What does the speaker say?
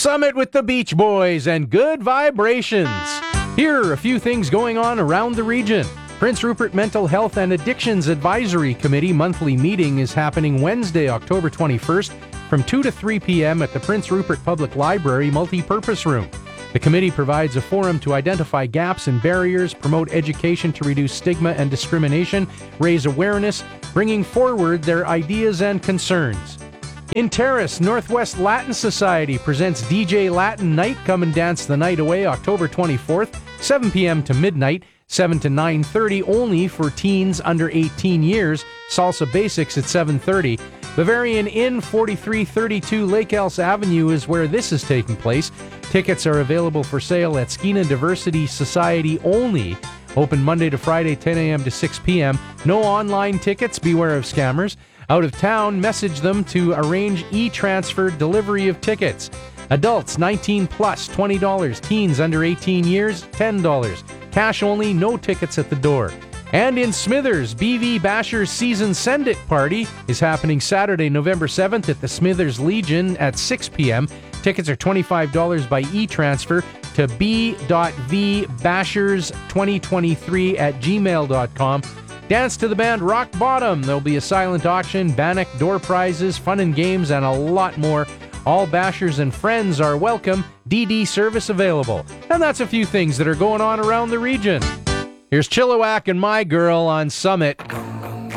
Summit with the Beach Boys and good vibrations. Here are a few things going on around the region. Prince Rupert Mental Health and Addictions Advisory Committee monthly meeting is happening Wednesday, October 21st from 2 to 3 p.m. at the Prince Rupert Public Library Multi-Purpose Room. The committee provides a forum to identify gaps and barriers, promote education to reduce stigma and discrimination, raise awareness, bringing forward their ideas and concerns. In Terrace, Northwest Latin Society presents DJ Latin Night. Come and dance the night away October 24th, 7 p.m. to midnight, 7 to 9:30, only for teens under 18 years. Salsa Basics at 7:30. Bavarian Inn, 4332 Lake Elsa Avenue is where this is taking place. Tickets are available for sale at Skeena Diversity Society only. Open Monday to Friday, 10 a.m. to 6 p.m. No online tickets. Beware of scammers. Out of town, message them to arrange e-transfer delivery of tickets. Adults 19 plus, $20. Teens under 18 years, $10. Cash only, no tickets at the door. And in Smithers, BV Bashers Season Send It Party is happening Saturday, November 7th at the Smithers Legion at 6 p.m. Tickets are $25 by e-transfer to b.vbashers2023@gmail.com. Dance to the band Rock Bottom. There'll be a silent auction, Bannock, door prizes, fun and games, and a lot more. All bashers and friends are welcome. DD service available. And that's a few things that are going on around the region. Here's Chilliwack and My Girl on Summit.